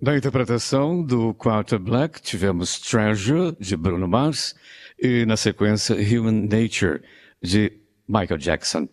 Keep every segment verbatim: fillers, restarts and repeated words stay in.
Na interpretação do Quarter Black, tivemos Treasure, de Bruno Mars, e na sequência Human Nature, de Michael Jackson.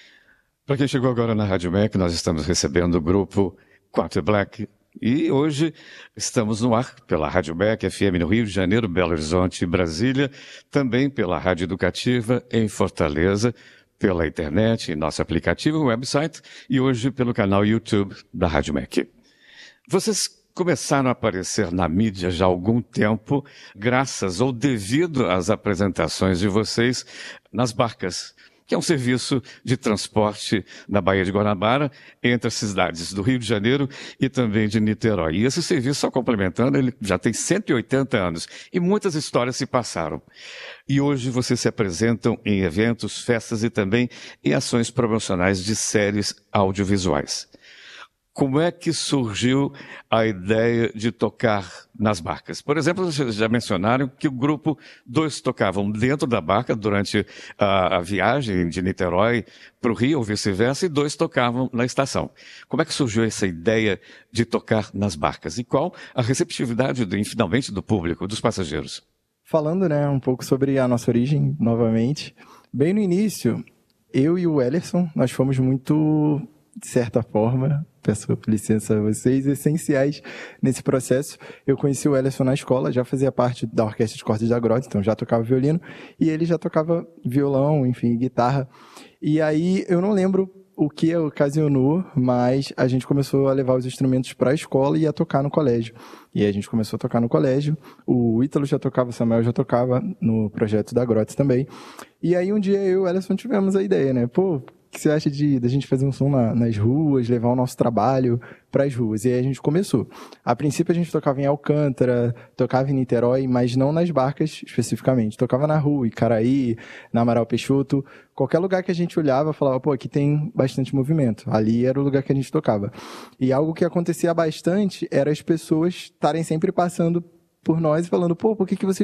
Para quem chegou agora na Rádio M E C, nós estamos recebendo o grupo Quarter Black e hoje estamos no ar pela Rádio M E C F M no Rio de Janeiro, Belo Horizonte e Brasília, também pela Rádio Educativa em Fortaleza, pela internet, em nosso aplicativo, website e hoje pelo canal YouTube da Rádio M E C. Vocês começaram a aparecer na mídia já há algum tempo, graças ou devido às apresentações de vocês nas barcas, que é um serviço de transporte na Baía de Guanabara, entre as cidades do Rio de Janeiro e também de Niterói. E esse serviço, só complementando, ele já tem cento e oitenta anos e muitas histórias se passaram. E hoje vocês se apresentam em eventos, festas e também em ações promocionais de séries audiovisuais. Como é que surgiu a ideia de tocar nas barcas? Por exemplo, vocês já mencionaram que o grupo, dois tocavam dentro da barca durante a, a viagem de Niterói para o Rio, ou vice-versa, e dois tocavam na estação. Como é que surgiu essa ideia de tocar nas barcas? E qual a receptividade, do, finalmente, do público, dos passageiros? Falando, né, um pouco sobre a nossa origem, novamente, bem no início, eu e o Ellerson, nós fomos muito, de certa forma, peço licença a vocês, essenciais nesse processo. Eu conheci o Ellerson na escola, já fazia parte da orquestra de cordas da Grota, então já tocava violino, e ele já tocava violão, enfim, guitarra. E aí, eu não lembro o que ocasionou, mas a gente começou a levar os instrumentos para a escola e a tocar no colégio. E aí a gente começou a tocar no colégio, o Ítalo já tocava, o Samuel já tocava no projeto da Grota também. E aí um dia eu e o Ellerson tivemos a ideia, né? Pô, o que você acha de, de a gente fazer um som na, nas ruas, levar o nosso trabalho para as ruas? E aí a gente começou. A princípio a gente tocava em Alcântara, tocava em Niterói, mas não nas barcas especificamente. Tocava na rua, Icaraí, na Amaral Peixoto, qualquer lugar que a gente olhava, falava, pô, aqui tem bastante movimento. Ali era o lugar que a gente tocava. E algo que acontecia bastante era as pessoas estarem sempre passando por nós e falando, pô, por que, que vocês